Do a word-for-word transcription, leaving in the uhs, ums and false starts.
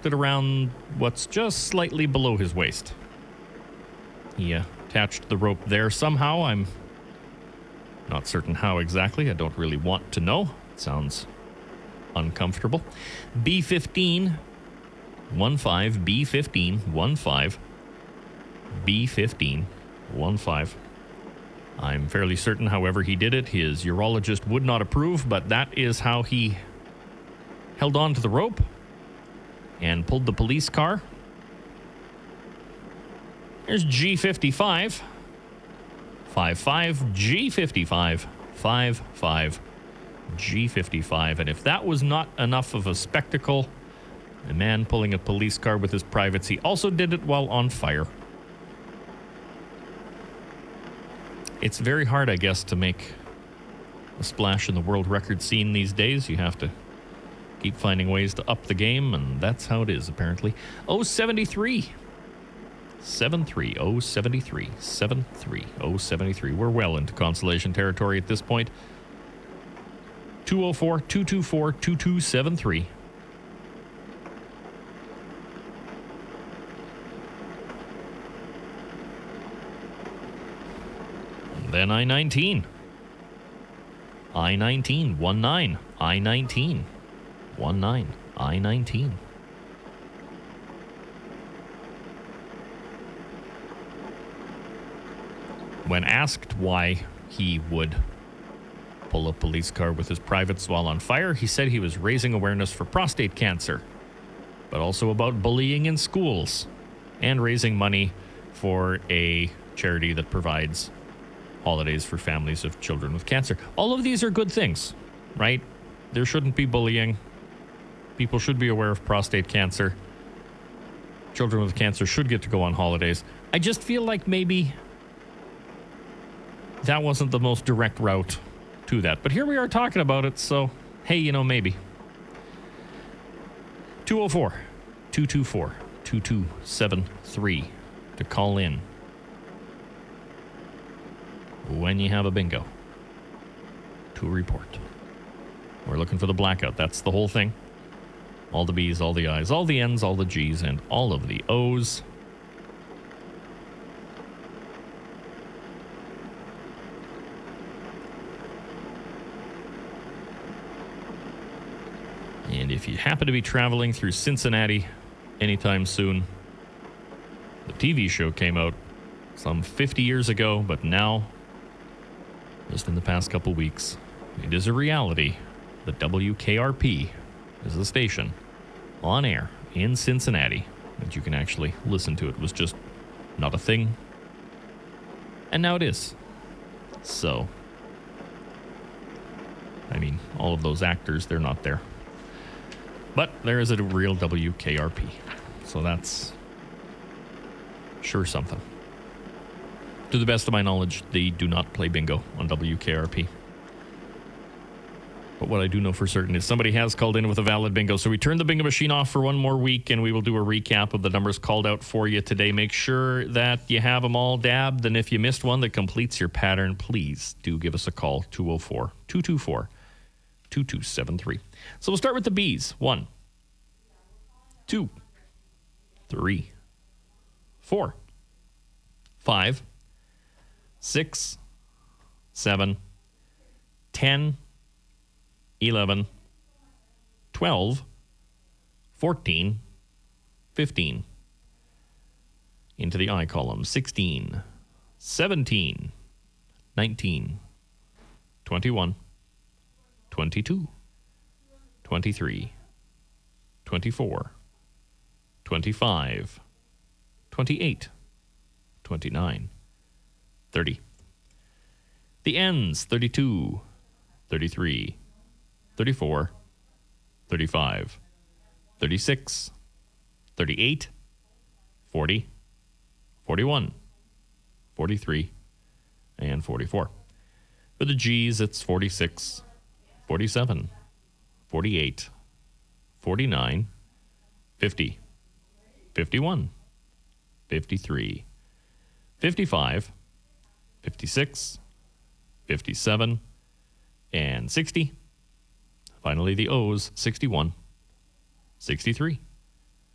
wrapped it around what's just slightly below his waist. He uh, attached the rope there somehow. I'm not certain how exactly. I don't really want to know. It sounds uncomfortable. B fifteen one five, B fifteen one five, B fifteen one five. I'm fairly certain, however he did it, his urologist would not approve, but that is how he held on to the rope and pulled the police car. There's G fifty-five. five five, G fifty-five, five five, G fifty-five. And if that was not enough of a spectacle, a man pulling a police car with his privates, he also did it while on fire. It's very hard, I guess, to make a splash in the world record scene these days. You have to keep finding ways to up the game, and that's how it is, apparently. oh seventy-three. seven three oh seventy-three. seven three oh seventy-three. We're well into consolation territory at this point. two oh four, two two four, two two seven three. Then I nineteen. I nineteen, one nine. I nineteen, one nine. I nineteen. When asked why he would pull a police car with his privates while on fire, he said he was raising awareness for prostate cancer, but also about bullying in schools and raising money for a charity that provides holidays for families of children with cancer. All of these are good things, right? There shouldn't be bullying. People should be aware of prostate cancer. Children with cancer should get to go on holidays. I just feel like maybe that wasn't the most direct route to that. But here we are talking about it, so hey, you know, maybe. two oh four, two two four, two two seven three to call in when you have a bingo to report. We're looking for the blackout. That's the whole thing. All the B's, all the I's, all the N's, all the G's, and all of the O's. And if you happen to be traveling through Cincinnati anytime soon, the T V show came out some fifty years ago, but now, just in the past couple weeks, it is a reality that W K R P is a station on air in Cincinnati that you can actually listen to. It was just not a thing, and now it is. So, I mean, all of those actors, they're not there. But there is a real W K R P. So that's sure something. To the best of my knowledge, they do not play bingo on W K R P. But what I do know for certain is somebody has called in with a valid bingo. So we turn the bingo machine off for one more week, and we will do a recap of the numbers called out for you today. Make sure that you have them all dabbed. And if you missed one that completes your pattern, please do give us a call. two oh four, two two four, two two seven three. So we'll start with the B's. One, two, three, four, five, six, seven, ten, eleven, twelve, fourteen, fifteen. Into the I column, sixteen, seventeen, nineteen, twenty-one, twenty-two, twenty-three, twenty-four, twenty-five, twenty-eight, twenty-nine, thirty. The ends, thirty-two, thirty-three, thirty-four, thirty-five, thirty-six, thirty-eight, forty, forty-one, forty-three, and forty-four. For the G's, it's forty-six, forty-seven, forty-eight, forty-nine, fifty, fifty-one, fifty-three, fifty-five, fifty-six, fifty-seven, and sixty. Finally, the O's, sixty-one, sixty-three,